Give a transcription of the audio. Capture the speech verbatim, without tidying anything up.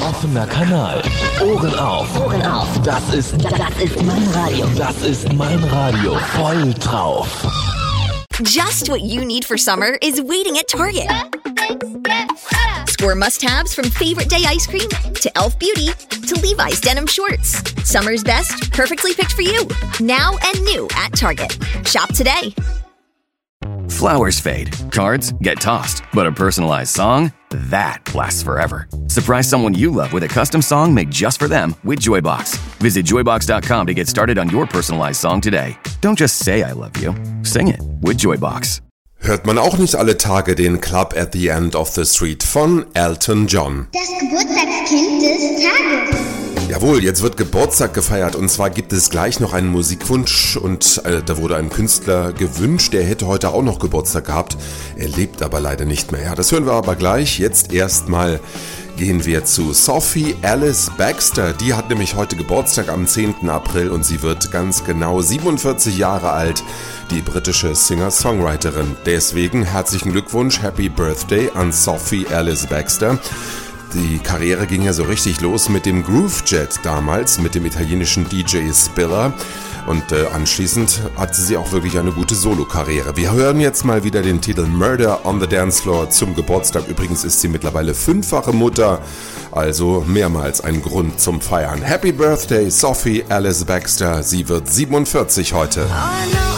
Offener Kanal. Ohren auf. Ohren auf. Das ist, Das ist mein Radio. das ist mein Radio. Voll drauf. Just what you need for summer is waiting at Target. Score must-haves from Favorite Day ice cream to Elf Beauty to Levi's denim shorts. Summer's best, perfectly picked for you. Now and new at Target. Shop today. Flowers fade, cards get tossed, but a personalized song, that lasts forever. Surprise someone you love with a custom song made just for them with Joybox. Visit joybox dot com to get started on your personalized song today. Don't just say I love you, sing it with Joybox. Hört man auch nicht alle Tage den Club at the End of the Street von Elton John. Das Geburtstagskind des Tages. Jawohl, jetzt wird Geburtstag gefeiert und zwar gibt es gleich noch einen Musikwunsch und äh, da wurde ein Künstler gewünscht, der hätte heute auch noch Geburtstag gehabt. Er lebt aber leider nicht mehr. Ja, das hören wir aber gleich. Jetzt erstmal gehen wir zu Sophie Alice Baxter. Die hat nämlich heute Geburtstag am zehnten April und sie wird ganz genau siebenundvierzig Jahre alt. Die britische Singer-Songwriterin. Deswegen herzlichen Glückwunsch, Happy Birthday an Sophie Alice Baxter. Die Karriere ging ja so richtig los mit dem Groove Jet damals, mit dem italienischen D J Spiller. Und äh, anschließend hatte sie auch wirklich eine gute Solo-Karriere. Wir hören jetzt mal wieder den Titel Murder on the Dance Floor zum Geburtstag. Übrigens ist sie mittlerweile fünffache Mutter, also mehrmals ein Grund zum Feiern. Happy Birthday, Sophie Alice Baxter. Sie wird siebenundvierzig heute.